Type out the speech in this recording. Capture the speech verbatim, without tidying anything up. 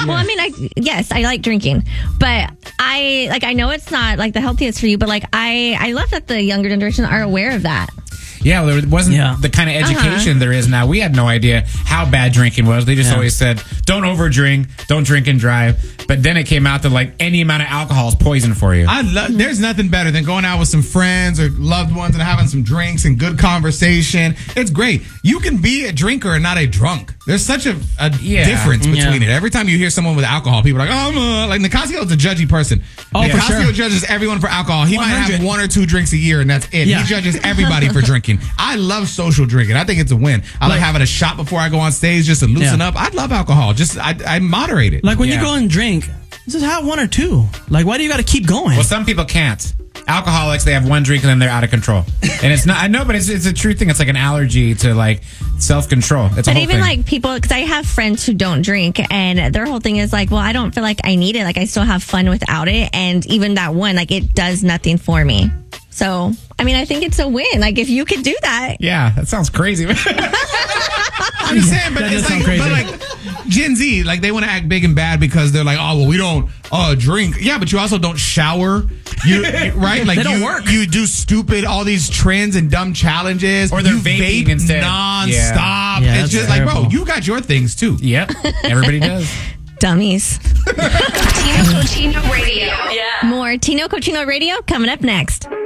Well, I mean, I yes, I like drinking, but I like I know it's not like the healthiest for you, but like I I love that the younger generation are aware of that. Yeah, well, there wasn't Yeah. the kind of education Uh-huh. there is now. We had no idea how bad drinking was. They just Yeah. always said, don't overdrink, don't drink and drive. But then it came out that like any amount of alcohol is poison for you. I lo- there's nothing better than going out with some friends or loved ones and having some drinks and good conversation. It's great. You can be a drinker and not a drunk. There's such a, a Yeah. difference between Yeah. it. Every time you hear someone with alcohol, people are like, oh, I'm uh, like Nicasio is a judgy person. Oh, for Nicasio sure. judges everyone for alcohol. He might one hundred have one or two drinks a year and that's it. Yeah. He judges everybody for drinking. I love social drinking. I think it's a win. I like, Like- having a shot before I go on stage just to loosen Yeah. up. I love alcohol. Just I, I moderate it. Like when Yeah. you go and drink, just have one or two. Like, why do you got to keep going? Well, some people can't. Alcoholics, they have one drink and then they're out of control. And it's not, I know, but it's, it's a true thing. It's like an allergy to like self-control. It's a But whole even thing. like people, because I have friends who don't drink, and their whole thing is like, well, I don't feel like I need it. Like I still have fun without it, and even that one, like it does nothing for me. So, I mean, I think it's a win. Like if you could do that, yeah, that sounds crazy. I'm just saying, but That it's does like, sound but crazy. like Gen Z, like they want to act big and bad because they're like, oh well, we don't uh drink. Yeah, but you also don't shower. You right? Like They don't you, work. You do stupid all these trends and dumb challenges, Or they're you vaping vape instead. nonstop. Yeah. Yeah, it's that's just like, bro, terrible. you got your things too. Yep, everybody does. dummies. Tino Cochino Radio. More Tino Cochino Radio coming up next.